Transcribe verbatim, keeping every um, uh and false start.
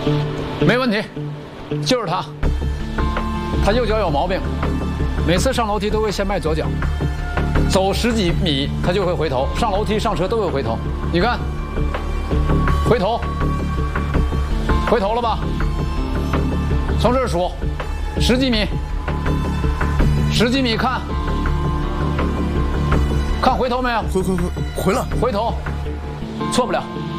没问题，就是他。他右脚有毛病，每次上楼梯都会先迈左脚，走十几米他就会回头，上楼梯、上车都会回头。你看，回头，回头了吧？从这儿数，十几米，十几米，看，看回头没有？ 回回回回了， 回头，错不了。